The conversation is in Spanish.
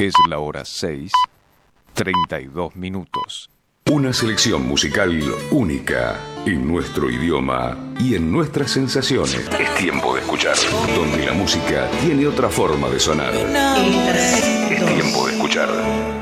Es la hora 6:32. Una selección musical única en nuestro idioma y en nuestras sensaciones. Es tiempo de escuchar, donde la música tiene otra forma de sonar. Es tiempo de escuchar.